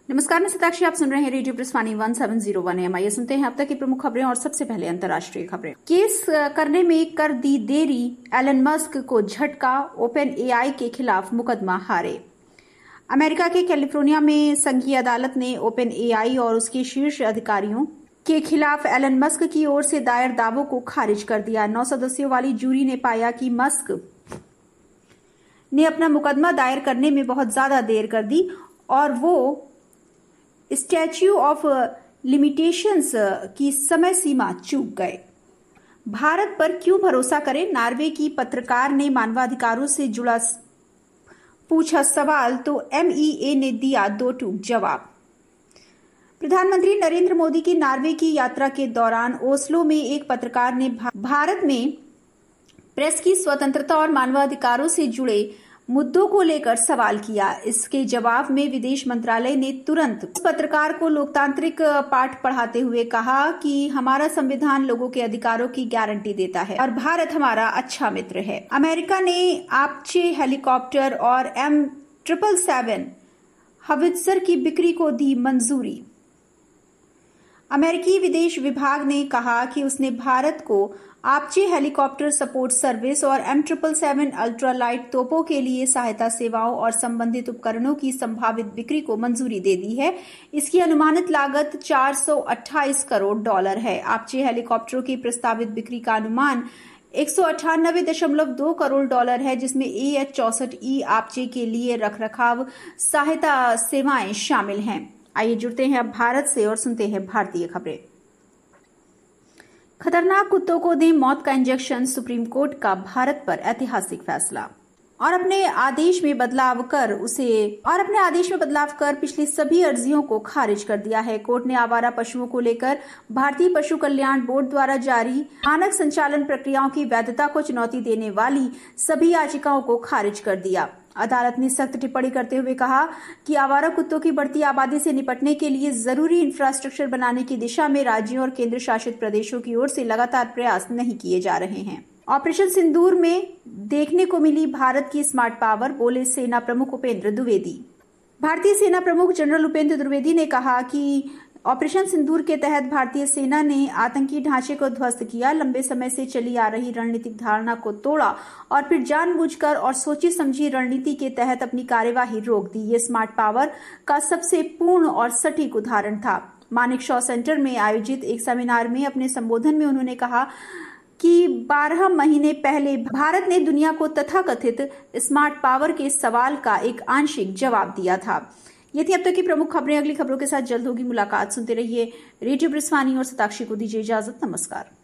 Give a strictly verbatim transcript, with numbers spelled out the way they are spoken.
नमस्कार, मैं सताक्षी। आप सुन रहे हैं radio ब्रिस्वानी one seven zero one M. आइए सुनते हैं अब तक की प्रमुख खबरें और सबसे पहले अंतर्राष्ट्रीय खबरें। केस करने में कर दी देरी, एलन मस्क को झटका, ओपन एआई के खिलाफ मुकदमा हारे। अमेरिका के कैलिफोर्निया में संघीय अदालत ने ओपन एआई और उसके शीर्ष अधिकारियों के खिलाफ एलन मस्क की ओर से दायर दावों को खारिज कर दिया। नौ सदस्यों वाली जूरी ने पाया कि मस्क ने अपना मुकदमा दायर करने में बहुत ज्यादा देर कर दी और वो स्टैच्यू ऑफ लिमिटेशंस की समय सीमा चूक गए। भारत पर क्यों भरोसा करें, नॉर्वे की पत्रकार ने मानवाधिकारों से जुड़ा पूछा सवाल तो एमईए ने दिया दो टूक जवाब। प्रधानमंत्री नरेंद्र मोदी की नॉर्वे की यात्रा के दौरान ओस्लो में एक पत्रकार ने भारत में प्रेस की स्वतंत्रता और मानवाधिकारों से जुड़े मुद्दों को लेकर सवाल किया। इसके जवाब में विदेश मंत्रालय ने तुरंत उस पत्रकार को लोकतांत्रिक पाठ पढ़ाते हुए कहा कि हमारा संविधान लोगों के अधिकारों की गारंटी देता है और भारत हमारा अच्छा मित्र है। अमेरिका ने आपचे हेलीकॉप्टर और एम ट्रिपल सेवन हवित्जर की बिक्री को दी मंजूरी। अमेरिकी विदेश विभाग ने कहा कि उसने भारत को आपचे हेलीकॉप्टर सपोर्ट सर्विस और एम ट्रिपल सेवन अल्ट्रालाइट तोपों के लिए सहायता सेवाओं और संबंधित उपकरणों की संभावित बिक्री को मंजूरी दे दी है। इसकी अनुमानित लागत चार सौ अट्ठाईस करोड़ डॉलर है। आपचे हेलीकॉप्टरों की प्रस्तावित बिक्री का अनुमान एक सौ अट्ठानबे दशमलव दो करोड़ डॉलर है, जिसमें ए एच चौसठ ई आपचे के लिए रखरखाव सहायता सेवाएं शामिल हैं। आइए जुड़ते हैं अब भारत से और सुनते हैं भारतीय खबरें। खतरनाक कुत्तों को दें मौत का इंजेक्शन, सुप्रीम कोर्ट का भारत पर ऐतिहासिक फैसला। और अपने आदेश में बदलाव कर उसे और अपने आदेश में बदलाव कर पिछली सभी अर्जियों को खारिज कर दिया है। कोर्ट ने आवारा पशुओं को लेकर भारतीय पशु कल्याण बोर्ड द्वारा जारी मानक संचालन प्रक्रियाओं की वैधता को चुनौती देने वाली सभी याचिकाओं को खारिज कर दिया। अदालत ने सख्त टिप्पणी करते हुए कहा कि आवारा कुत्तों की बढ़ती आबादी से निपटने के लिए जरूरी इंफ्रास्ट्रक्चर बनाने की दिशा में राज्यों और केंद्र शासित प्रदेशों की ओर से लगातार प्रयास नहीं किए जा रहे हैं। ऑपरेशन सिंदूर में देखने को मिली भारत की स्मार्ट पावर, बोले सेना प्रमुख उपेंद्र द्विवेदी। भारतीय सेना प्रमुख जनरल उपेंद्र द्विवेदी ने कहा कि ऑपरेशन सिंदूर के तहत भारतीय सेना ने आतंकी ढांचे को ध्वस्त किया, लंबे समय से चली आ रही रणनीतिक धारणा को तोड़ा और फिर जानबूझकर और सोची समझी रणनीति के तहत अपनी कार्यवाही रोक दी। ये स्मार्ट पावर का सबसे पूर्ण और सटीक उदाहरण था। मानिक शॉ सेंटर में आयोजित एक सेमिनार में अपने संबोधन में उन्होंने कहा कि बारह महीने पहले भारत ने दुनिया को तथाकथित स्मार्ट पावर के सवाल का एक आंशिक जवाब दिया था। ये थी अब तक की प्रमुख खबरें। अगली खबरों के साथ जल्द होगी मुलाकात। सुनते रहिए रेडियो ब्रिस्वानी और सताक्षी को दीजिए इजाजत। नमस्कार।